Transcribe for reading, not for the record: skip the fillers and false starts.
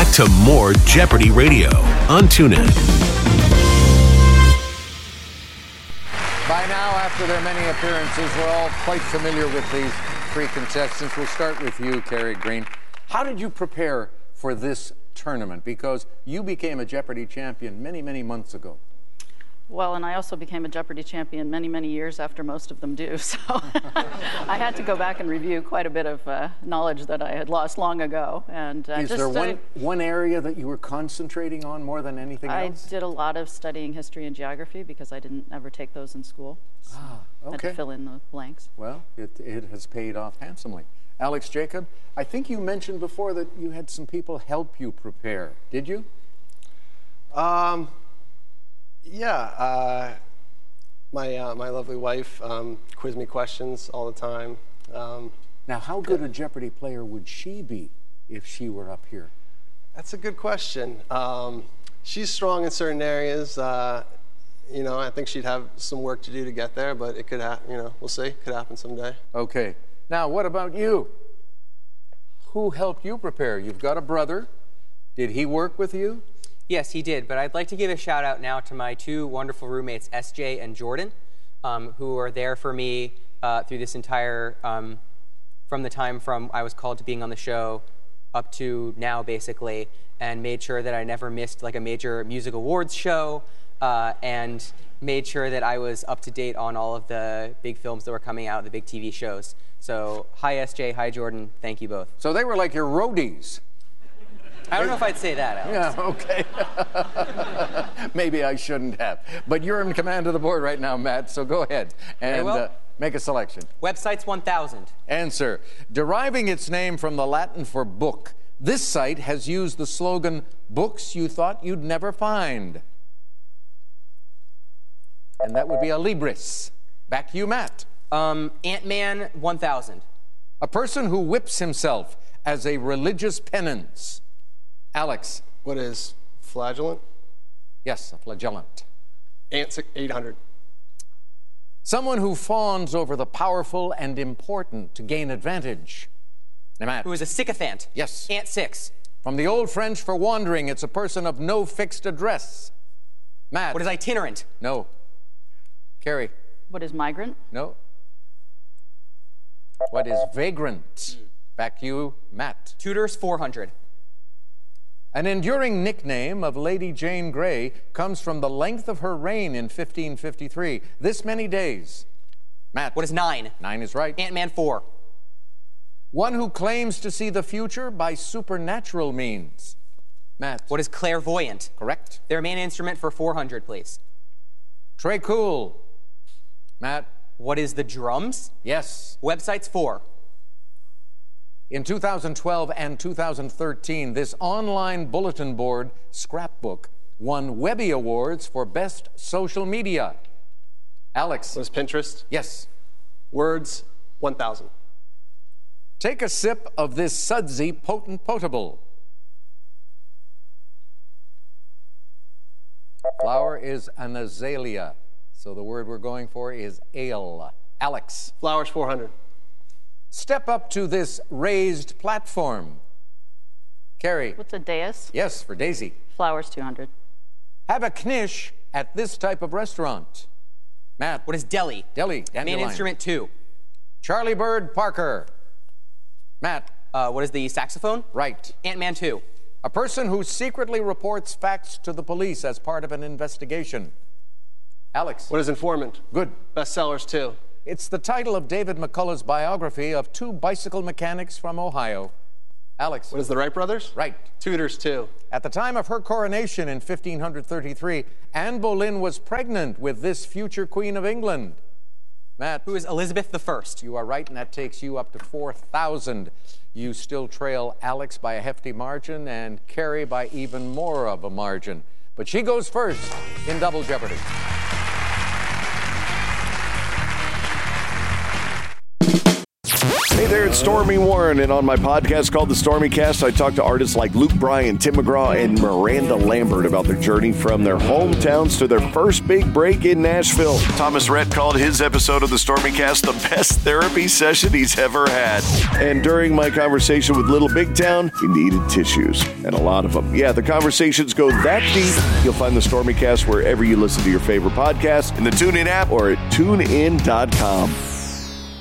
back to more Jeopardy Radio on TuneIn. By now, after their many appearances, we're all quite familiar with these three contestants. We'll start with you, Carrie Green. How did you prepare for this tournament? Because you became a Jeopardy champion many, many months ago. Well, and I also became a Jeopardy champion many, many years after most of them do. So I had to go back and review quite a bit of knowledge that I had lost long ago. And Is there one area that you were concentrating on more than anything else? I did a lot of studying history and geography because I didn't ever take those in school. So I had to fill in the blanks. Well, it has paid off handsomely. Alex Jacob, I think you mentioned before that you had some people help you prepare. Did you? Yeah, my lovely wife quizzed me questions all the time. Now, how good a Jeopardy player would she be if she were up here? That's a good question. She's strong in certain areas. You know, I think she'd have some work to do to get there, but it could happen. You know, we'll see. Could happen someday. Okay. Now, what about you? Who helped you prepare? You've got a brother. Did he work with you? Yes, he did, but I'd like to give a shout out now to my two wonderful roommates, SJ and Jordan, who are there for me through this entire, from the time from I was called to being on the show up to now, basically, and made sure that I never missed like a major music awards show, and made sure that I was up to date on all of the big films that were coming out, the big TV shows. So, hi SJ, hi Jordan, thank you both. So they were like your roadies. I don't know if I'd say that, Alex. Yeah, okay. Maybe I shouldn't have. But you're in command of the board right now, Matt, so go ahead and make a selection. Websites 1000. Answer. Deriving its name from the Latin for book, this site has used the slogan, books you thought you'd never find. And that would be a Libris. Back to you, Matt. Ant-Man 1000. A person who whips himself as a religious penance. Alex. What is flagellant? Yes, a flagellant. Ant 800. Someone who fawns over the powerful and important to gain advantage. Now, Matt. Who is a sycophant. Yes. Ant 6. From the Old French for wandering, it's a person of no fixed address. Matt. What is itinerant? No. Carrie. What is migrant? No. What is vagrant? Back to you, Matt. Tudors 400. An enduring nickname of Lady Jane Grey comes from the length of her reign in 1553. This many days. Matt. What is 9? 9 is right. Ant-Man 4. One who claims to see the future by supernatural means. Matt. What is clairvoyant? Correct. Their main instrument for 400, please. Très cool. Matt. What is the drums? Yes. Websites 4. In 2012 and 2013, this online bulletin board scrapbook won Webby Awards for Best Social Media. Alex. What is Pinterest? Yes. Words 1000. Take a sip of this sudsy potent potable. Flower is an azalea, so the word we're going for is ale. Alex. Flowers 400. Step up to this raised platform. Carrie. What's a dais? Yes, for Daisy. Flowers 200. Have a knish at this type of restaurant. Matt. What is deli? Deli. Main instrument 2. Charlie Bird Parker. Matt. What is the saxophone? Right. Ant-Man 2. A person who secretly reports facts to the police as part of an investigation. Alex. What is informant? Good. Bestsellers 2. It's the title of David McCullough's biography of two bicycle mechanics from Ohio. Alex. What is the Wright brothers? Right. Tudors 2. At the time of her coronation in 1533, Anne Boleyn was pregnant with this future Queen of England. Matt. Who is Elizabeth I? You are right, and that takes you up to 4,000. You still trail Alex by a hefty margin and Carrie by even more of a margin. But she goes first in Double Jeopardy. Hey there, it's Stormy Warren, and on my podcast called The Stormy Cast, I talk to artists like Luke Bryan, Tim McGraw, and Miranda Lambert about their journey from their hometowns to their first big break in Nashville. Thomas Rhett called his episode of The Stormy Cast the best therapy session he's ever had. And during my conversation with Little Big Town, we needed tissues, and a lot of them. Yeah, the conversations go that deep. You'll find The Stormy Cast wherever you listen to your favorite podcasts, in the TuneIn app, or at TuneIn.com.